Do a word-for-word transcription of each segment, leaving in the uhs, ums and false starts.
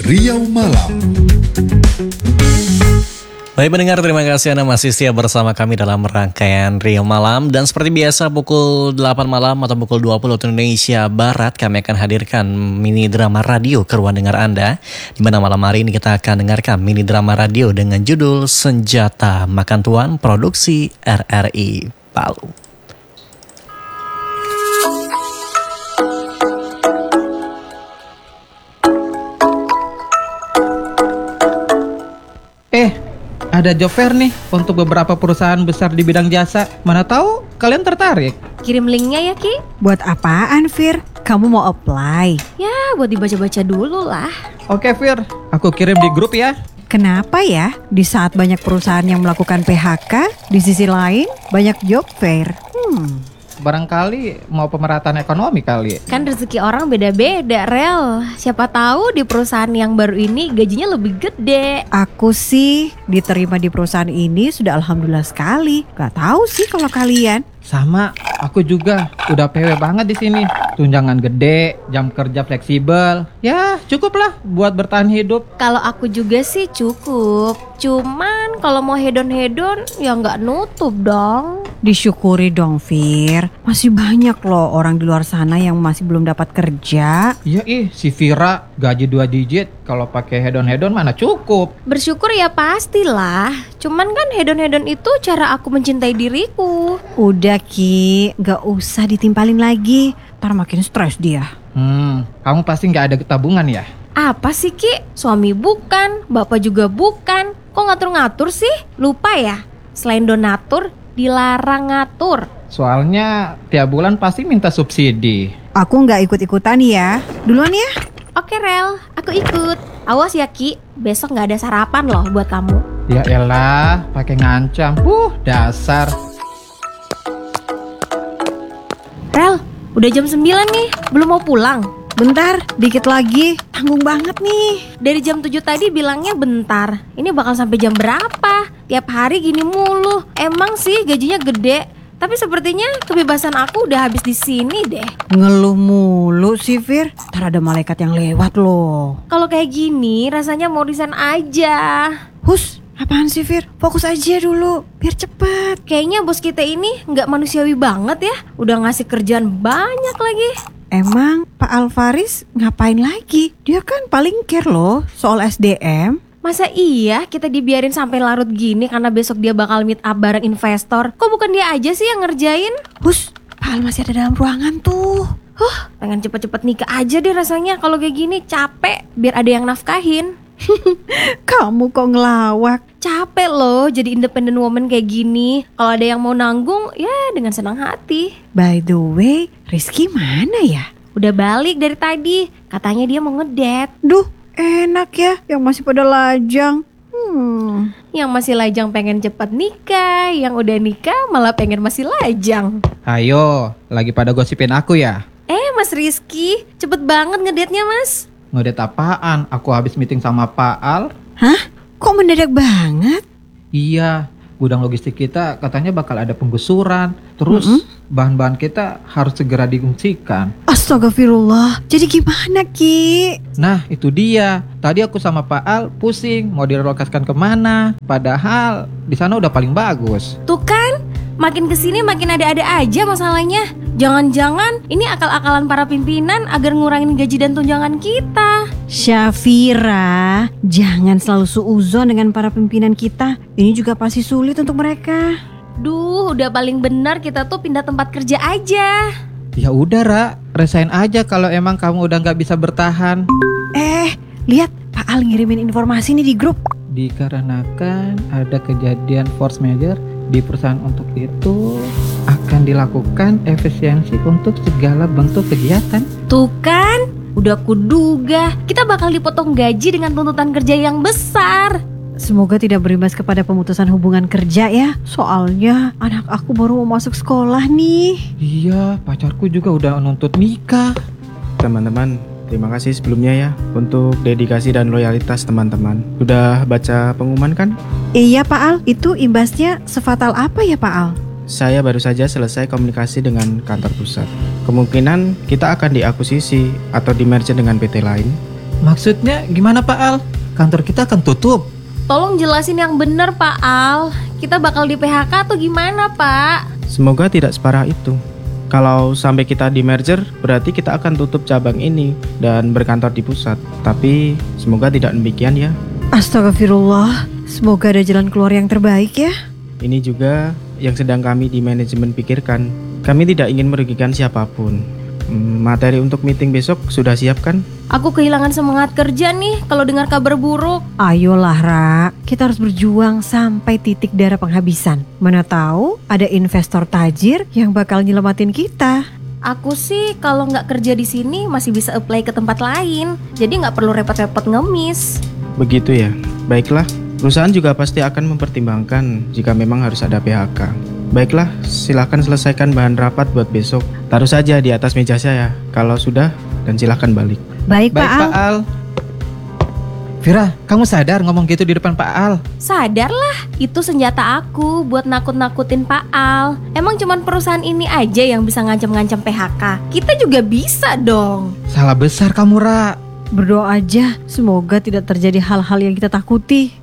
Riau Malam. Baik pendengar, terima kasih Anda masih setia bersama kami dalam rangkaian Riau Malam. Dan seperti biasa pukul delapan malam atau pukul dua puluh waktu Indonesia Barat, kami akan hadirkan mini drama radio ke ruang dengar Anda. Di mana malam hari ini kita akan dengarkan mini drama radio dengan judul Senjata Makan Tuan, produksi R R I Palu. Eh, ada job fair nih untuk beberapa perusahaan besar di bidang jasa. Mana tahu kalian tertarik? Kirim linknya ya Ki. Buat apaan Fir? Kamu mau apply? Ya buat dibaca-baca dulu lah. Oke Fir, aku kirim di grup ya. Kenapa ya? Di saat banyak perusahaan yang melakukan P H K, di sisi lain banyak job fair. Hmm. Barangkali mau pemerataan ekonomi kali. Kan rezeki orang beda-beda Rel. Siapa tahu di perusahaan yang baru ini gajinya lebih gede. Aku sih diterima di perusahaan ini sudah alhamdulillah sekali. Gak tahu sih kalau kalian. Sama, aku juga udah P W banget di sini. Tunjangan gede, jam kerja fleksibel. Ya, cukup lah buat bertahan hidup. Kalau aku juga sih cukup. Cuman kalau mau hedon-hedon ya nggak nutup dong. Disyukuri dong Fir. Masih banyak loh orang di luar sana yang masih belum dapat kerja. Iya ih, si Vira gaji dua digit. Kalau pakai hedon-hedon mana cukup. Bersyukur ya pastilah. Cuman kan hedon-hedon itu cara aku mencintai diriku. Udah Ki, gak usah ditimpalin lagi. Ntar makin stres dia. Hmm, kamu pasti gak ada tabungan ya? Apa sih Ki? Suami bukan, bapak juga bukan. Kok ngatur-ngatur sih? Lupa ya? Selain donatur, dilarang ngatur. Soalnya tiap bulan pasti minta subsidi. Aku gak ikut-ikutan ya. Duluan ya. Oke Rel, aku ikut. Awas ya Ki, besok gak ada sarapan loh buat kamu. Ya elah, pakai ngancam. Uh, dasar. Rel, udah jam sembilan nih, belum mau pulang? Bentar, dikit lagi. Tanggung banget nih. Dari jam tujuh tadi bilangnya bentar. Ini bakal sampai jam berapa? Tiap hari gini mulu. Emang sih gajinya gede, tapi sepertinya kebebasan aku udah habis di sini deh. Ngeluh mulu sih Fir. Ntar ada malaikat yang lewat loh. Kalau kayak gini rasanya mau resign aja. Hus, apaan sih Fir? Fokus aja dulu, biar cepet. Kayaknya bos kita ini gak manusiawi banget ya. Udah ngasih kerjaan banyak lagi. Emang Pak Alvaris ngapain lagi? Dia kan paling care loh soal S D M. Masa iya kita dibiarin sampai larut gini karena besok dia bakal meet up bareng investor? Kok bukan dia aja sih yang ngerjain? Hus, Pak Al masih ada dalam ruangan tuh. Huh, pengen cepet-cepet nikah aja deh rasanya. Kalau kayak gini capek, biar ada yang nafkahin. Kamu kok ngelawak? Capek loh jadi independent woman kayak gini. Kalau ada yang mau nanggung, ya dengan senang hati. By the way, Rizky mana ya? Udah balik dari tadi, katanya dia mau ngedate. Duh, enak ya yang masih pada lajang. Hmm. Yang masih lajang pengen cepat nikah, yang udah nikah malah pengen masih lajang. Ayo, lagi pada gosipin aku ya? Eh Mas Rizky, cepet banget ngedate-nya Mas. Ngedate apaan? Aku habis meeting sama Pak Al. Hah? Kok mendadak banget? Iya, gudang logistik kita katanya bakal ada penggusuran. Terus mm-hmm. bahan-bahan kita harus segera diungsikan. Astagfirullah, jadi gimana Ki? Nah itu dia, tadi aku sama Pak Al pusing mau direlokasikan kemana. Padahal di sana udah paling bagus. Tuh kan, makin kesini makin ada-ada aja masalahnya. Jangan-jangan ini akal-akalan para pimpinan agar ngurangin gaji dan tunjangan kita. Syafira, jangan selalu suuzon dengan para pimpinan kita. Ini juga pasti sulit untuk mereka. Duh, udah paling benar kita tuh pindah tempat kerja aja. Ya udah Ra, resign aja kalau emang kamu udah gak bisa bertahan. Eh, lihat Pak Al ngirimin informasi nih di grup. Dikarenakan ada kejadian force major di perusahaan, untuk itu akan dilakukan efisiensi untuk segala bentuk kegiatan. Tuh kan, udah kuduga kita bakal dipotong gaji dengan tuntutan kerja yang besar. Semoga tidak berimbas kepada pemutusan hubungan kerja ya. Soalnya anak aku baru mau masuk sekolah nih. Iya, pacarku juga udah nuntut nikah. Teman-teman, terima kasih sebelumnya ya untuk dedikasi dan loyalitas teman-teman. Sudah baca pengumuman kan? Iya Pak Al, itu imbasnya sefatal apa ya Pak Al? Saya baru saja selesai komunikasi dengan kantor pusat. Kemungkinan kita akan diakuisisi atau di merge dengan P T lain. Maksudnya gimana Pak Al? Kantor kita akan tutup. Tolong jelasin yang bener Pak Al. Kita bakal di P H K atau gimana Pak? Semoga tidak separah itu. Kalau sampai kita di merger, berarti kita akan tutup cabang ini dan berkantor di pusat. Tapi semoga tidak demikian ya. Astagfirullah, semoga ada jalan keluar yang terbaik ya. Ini juga yang sedang kami di manajemen pikirkan. Kami tidak ingin merugikan siapapun. Hmm, materi untuk meeting besok sudah siap kan? Aku kehilangan semangat kerja nih kalau dengar kabar buruk. Ayolah Ra, kita harus berjuang sampai titik darah penghabisan. Mana tahu ada investor tajir yang bakal nyelamatin kita. Aku sih kalau nggak kerja di sini masih bisa apply ke tempat lain. Jadi nggak perlu repot-repot ngemis. Begitu ya. Baiklah, perusahaan juga pasti akan mempertimbangkan jika memang harus ada P H K. Baiklah, silakan selesaikan bahan rapat buat besok. Taruh saja di atas meja saya. Kalau sudah, dan silakan balik. Baik, Baik Pak Al. Pak Al. Vira, kamu sadar ngomong gitu di depan Pak Al? Sadarlah, itu senjata aku buat nakut-nakutin Pak Al. Emang cuman perusahaan ini aja yang bisa ngancam-ngancam P H K. Kita juga bisa dong. Salah besar kamu Ra. Berdoa aja, semoga tidak terjadi hal-hal yang kita takuti.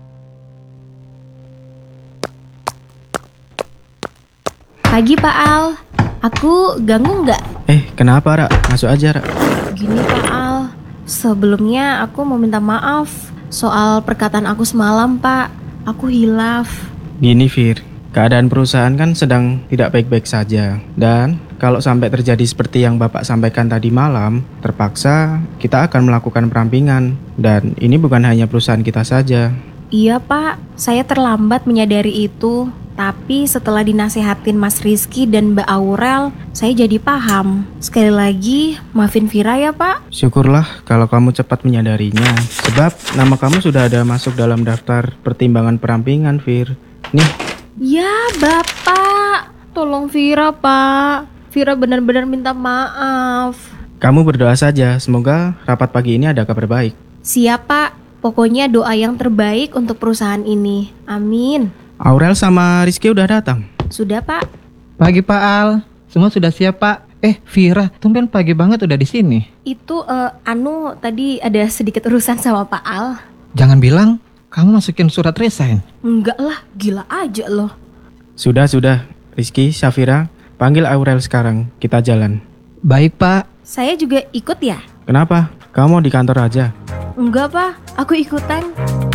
Pagi Pak Al, aku ganggu nggak? Eh, kenapa Ra? Masuk aja Ra. Gini Pak Al, sebelumnya aku mau minta maaf soal perkataan aku semalam Pak. Aku hilaf. Gini Fir, keadaan perusahaan kan sedang tidak baik-baik saja. Dan kalau sampai terjadi seperti yang Bapak sampaikan tadi malam, terpaksa kita akan melakukan perampingan. Dan ini bukan hanya perusahaan kita saja. Iya Pak, saya terlambat menyadari itu. Tapi setelah dinasehatin Mas Rizky dan Mbak Aurel, saya jadi paham. Sekali lagi, maafin Vira ya Pak. Syukurlah kalau kamu cepat menyadarinya. Sebab nama kamu sudah ada masuk dalam daftar pertimbangan perampingan, Fir. Nih. Ya Bapak, tolong Vira Pak. Vira benar-benar minta maaf. Kamu berdoa saja, semoga rapat pagi ini ada kabar baik. Siap Pak, pokoknya doa yang terbaik untuk perusahaan ini. Amin. Aurel sama Rizky udah datang? Sudah Pak. Pagi Pak Al. Semua sudah siap Pak. Eh Vira, tumben pagi banget udah di sini. Itu uh, Anu tadi ada sedikit urusan sama Pak Al. Jangan bilang kamu masukin surat resign. Enggak lah, gila aja loh. Sudah, sudah. Rizky, Syafira, panggil Aurel sekarang. Kita jalan. Baik Pak. Saya juga ikut ya? Kenapa? Kamu mau di kantor aja? Enggak Pak, aku ikutan.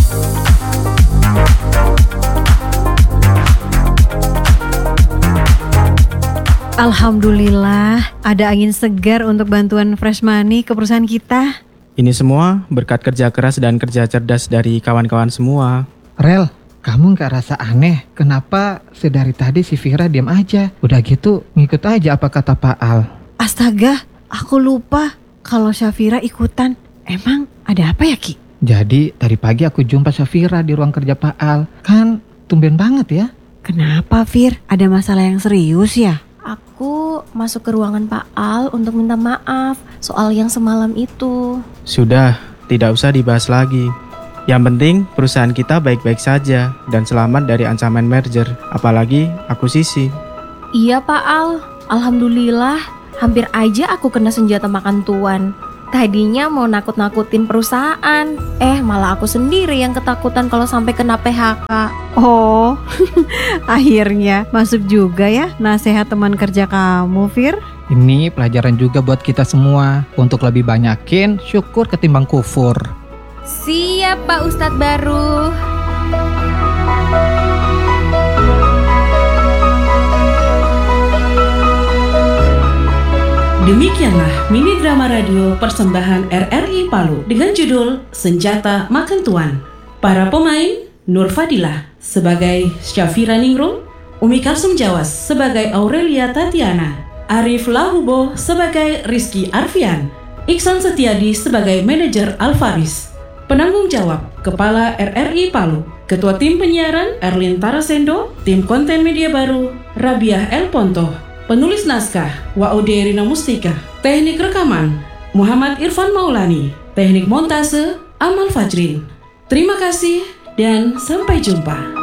Alhamdulillah, ada angin segar untuk bantuan fresh money ke perusahaan kita. Ini semua berkat kerja keras dan kerja cerdas dari kawan-kawan semua. Rel, kamu gak rasa aneh? Kenapa sedari tadi si Vira diam aja? Udah gitu ngikut aja apa kata Pak Al. Astaga, aku lupa kalau Syafira ikutan. Emang ada apa ya Ki? Jadi tadi pagi aku jumpa Syafira di ruang kerja Pak Al. Kan tumben banget ya. Kenapa Fir? Ada masalah yang serius ya? Aku masuk ke ruangan Pak Al untuk minta maaf soal yang semalam itu. Sudah, tidak usah dibahas lagi. Yang penting perusahaan kita baik-baik saja dan selamat dari ancaman merger, apalagi akuisisi. Iya Pak Al, alhamdulillah hampir aja aku kena senjata makan tuan. Tadinya mau nakut-nakutin perusahaan, eh malah aku sendiri yang ketakutan kalau sampai kena P H K. Oh, akhirnya masuk juga ya nasihat teman kerja kamu, Fir. Ini pelajaran juga buat kita semua untuk lebih banyakin syukur ketimbang kufur. Siap Pak Ustadz baru. Demikianlah mini drama radio persembahan R R I Palu dengan judul Senjata Makan Tuan. Para pemain, Nur Fadilah sebagai Syafira Ningrum, Umi Kalsum Jawas sebagai Aurelia Tatiana, Arif Lahubo sebagai Rizky Arfian, Iksan Setiadi sebagai manajer Alvaris. Penanggung jawab Kepala R R I Palu, Ketua Tim Penyiaran Erlin Tarasendo, Tim Konten Media Baru Rabiah El Pontoh, Penulis naskah Waude Rina Mustika, Teknik rekaman Muhammad Irfan Maulani, Teknik montase Amal Fajrin. Terima kasih dan sampai jumpa.